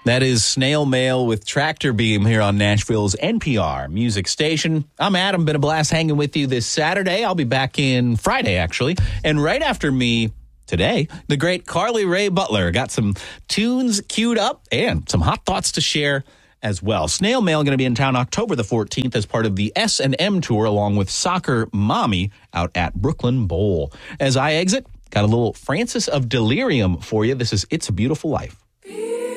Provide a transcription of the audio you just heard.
That is Snail Mail with Tractor Beam here on Nashville's NPR music station. I'm Adam. Been a blast hanging with you this Saturday. I'll be back in Friday, actually. And right after me today, the great Carly Rae Butler got some tunes queued up and some hot thoughts to share as well. Snail Mail going to be in town October the 14th as part of the S&M tour along with Soccer Mommy out at Brooklyn Bowl. As I exit, got a little Francis of Delirium for you. This is It's a Beautiful Life.